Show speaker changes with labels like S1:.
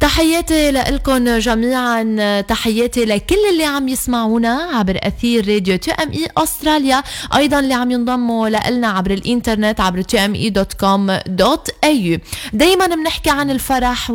S1: تحياتي لكم جميعا، تحياتي لكل اللي عم يسمعونا عبر أثير راديو TME أستراليا، أيضا اللي عم ينضموا لنا عبر الإنترنت عبر tme.com.au. دايما بنحكي عن الفرح